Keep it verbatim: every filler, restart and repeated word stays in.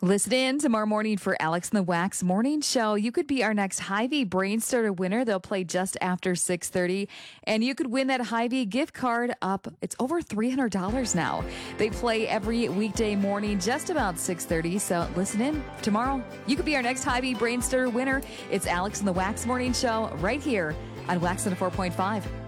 Listen in tomorrow morning for Alex and the Wax Morning Show. You could be our next Hy-Vee Brain Starter winner. They'll play just after six thirty. And you could win that Hy-Vee gift card up. It's over three hundred dollars now. They play every weekday morning just about six thirty. So listen in tomorrow. You could be our next Hy-Vee Brain Starter winner. It's Alex and the Wax Morning Show right here on Wax one oh four point five.